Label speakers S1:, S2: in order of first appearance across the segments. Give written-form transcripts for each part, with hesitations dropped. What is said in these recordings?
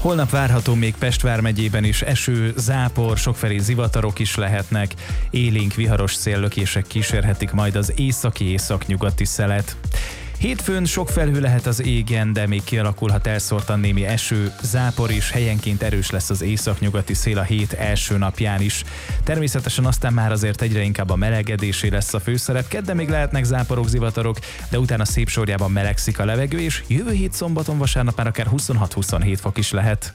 S1: Holnap várható még Pest vármegyében is eső, zápor, sokfelé zivatarok is lehetnek, élénk viharos széllökések kísérhetik majd az északi-északnyugati szelet. Hétfőn sok felhő lehet az égen, de még kialakulhat elszórtan némi eső, zápor is, helyenként erős lesz az északnyugati szél a hét első napján is. Természetesen aztán már azért egyre inkább a melegedésé lesz a főszerep, kedden még lehetnek záporok, zivatarok, de utána szép sorjában melegszik a levegő, és jövő hét szombaton, vasárnap már akár 26-27 fok is lehet.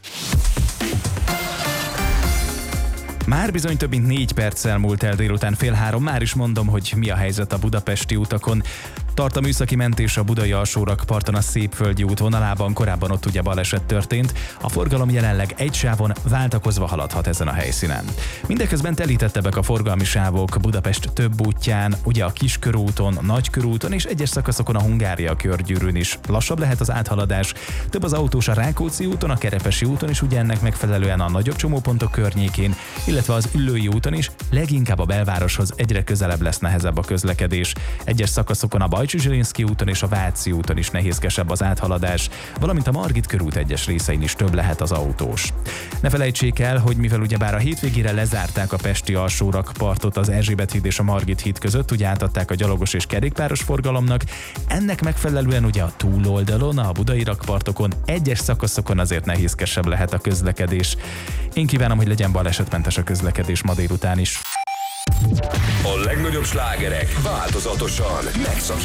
S1: Már bizony több mint 4 perccel múlt el délután 2:30, már is mondom, hogy mi a helyzet a budapesti utakon. Tart a műszaki mentés a budai alsórakparton a Szépföldi útvonalában, korábban ott ugye baleset történt. A forgalom jelenleg egy sávon váltakozva haladhat ezen a helyszínen. Mindeközben telítettebbek a forgalmi sávok Budapest több útján, ugye a Kiskörúton, Nagykörúton és egyes szakaszokon a Hungária körgyűrűn is. Lassabb lehet az áthaladás, több az autós a Rákóczi úton, a Kerepesi úton is, ugye ennek megfelelően a nagyobb csomópontok környékén, illetve az Üllői úton is, leginkább a belvároshoz egyre közelebb lesz nehezebb a közlekedés. Egyes szakaszokon a Bajcsy-Zsilinszky úton és a Váci úton is nehézkesebb az áthaladás, valamint a Margit körút egyes részein is több lehet az autós. Ne felejtsék el, hogy mivel ugyebár a hétvégére lezárták a pesti alsórakpartot az Erzsébet híd és a Margit híd között, ugye átadták a gyalogos és kerékpáros forgalomnak, ennek megfelelően ugye a túloldalon, a budai rakpartokon, egyes szakaszokon azért nehézkesebb lehet a közlekedés. Én kívánom, hogy legyen balesetmentes a közlekedés ma délután is.
S2: A legnagyobb slágerek változatosan megszakítják